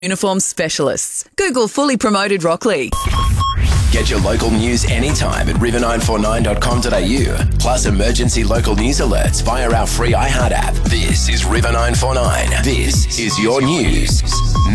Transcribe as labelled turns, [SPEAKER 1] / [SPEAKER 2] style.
[SPEAKER 1] Uniform specialists. Google fully promoted Rockley.
[SPEAKER 2] Get your local news anytime at river949.com.au. Plus emergency local news alerts via our free iHeart app. This is River 949. This is your news